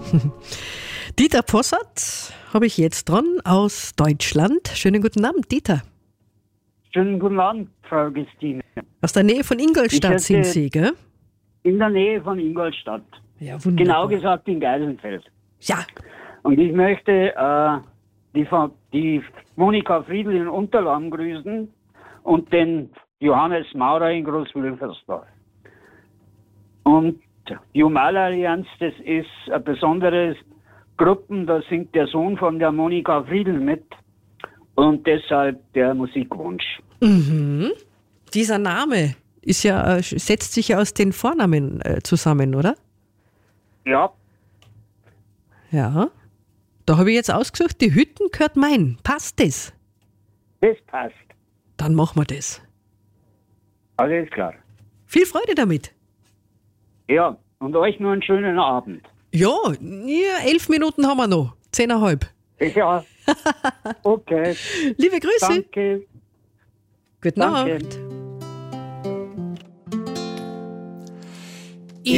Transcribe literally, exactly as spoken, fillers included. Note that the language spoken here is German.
Dieter Possert habe ich jetzt dran aus Deutschland. Schönen guten Abend, Dieter. Schönen guten Abend, Frau Christine. Aus der Nähe von Ingolstadt sind Sie, gell? In der Nähe von Ingolstadt. Ja, wunderbar. Genau gesagt in Geisenfeld. Ja. Und ich möchte äh, die, die Monika Friedl in Unterlahm grüßen und den Johannes Maurer in Großwülfersdorf. Und die Humal-Allianz, das ist eine besondere Gruppe, da singt der Sohn von der Monika Friedl mit und deshalb der Musikwunsch. Mhm. Dieser Name ist ja, setzt sich ja aus den Vornamen äh, zusammen, oder? Ja. Ja. Da habe ich jetzt ausgesucht, die Hütten gehört mein. Passt das? Das passt. Dann machen wir das. Alles klar. Viel Freude damit. Ja, und euch nur einen schönen Abend. Ja, ja elf Minuten haben wir noch. Zehneinhalb. Ja. Okay. Liebe Grüße. Danke. Guten Danke. Abend.